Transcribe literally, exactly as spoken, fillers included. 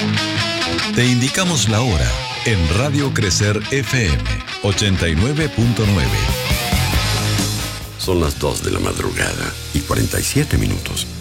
Te indicamos la hora en Radio Crecer F M ochenta y nueve punto nueve. Son las dos de la madrugada y cuarenta y siete minutos.